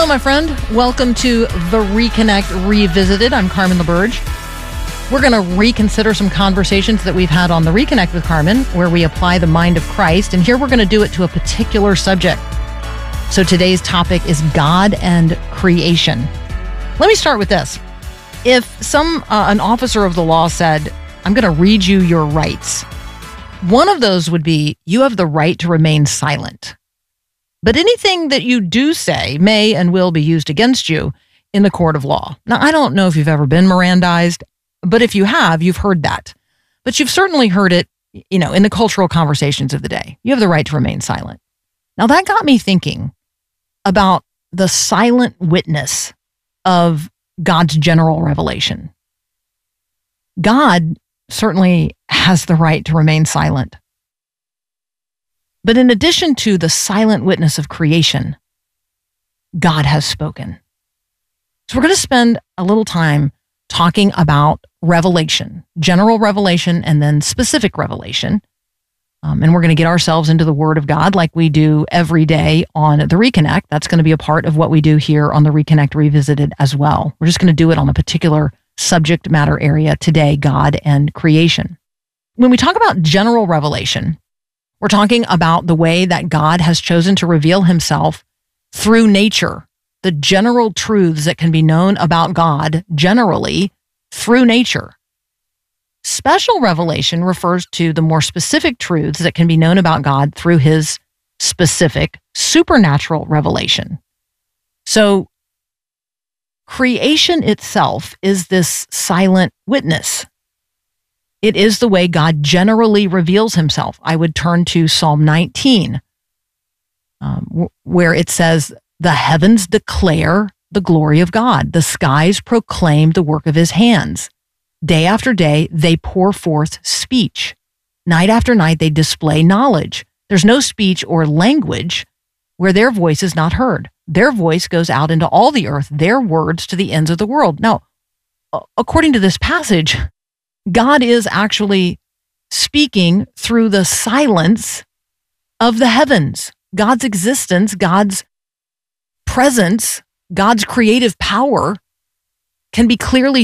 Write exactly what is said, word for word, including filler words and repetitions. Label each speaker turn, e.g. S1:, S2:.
S1: my friend. Welcome to the Reconnect Revisited. I'm Carmen LaBerge. We're going to reconsider some conversations that we've had on the Reconnect with Carmen, where we apply the mind of Christ. And here we're going to do it to a particular subject. So today's topic is God and creation. Let me start with this. If some uh, an officer of the law said, I'm going to read you your rights, one of those would be, you have the right to remain silent. But anything that you do say may and will be used against you in the court of law. Now, I don't know if you've ever been Mirandized, but if you have, you've heard that. But you've certainly heard it, you know, in the cultural conversations of the day. You have the right to remain silent. Now, that got me thinking about the silent witness of God's general revelation. God certainly has the right to remain silent. But in addition to the silent witness of creation, God has spoken. So we're going to spend a little time talking about revelation, general revelation, and then specific revelation. Um, and we're going to get ourselves into the Word of God like we do every day on the Reconnect. That's going to be a part of what we do here on the Reconnect Revisited as well. We're just going to do it on a particular subject matter area today, God and creation. When we talk about general revelation, we're talking about the way that God has chosen to reveal himself through nature, the general truths that can be known about God generally through nature. Special revelation refers to the more specific truths that can be known about God through his specific supernatural revelation. So, creation itself is this silent witness. It is the way God generally reveals himself. I would turn to Psalm nineteen, um, where it says, the heavens declare the glory of God. The skies proclaim the work of his hands. Day after day, they pour forth speech. Night after night, they display knowledge. There's no speech or language where their voice is not heard. Their voice goes out into all the earth, their words to the ends of the world. Now, according to this passage, God is actually speaking through the silence of the heavens. God's existence, God's presence, God's creative power can be clearly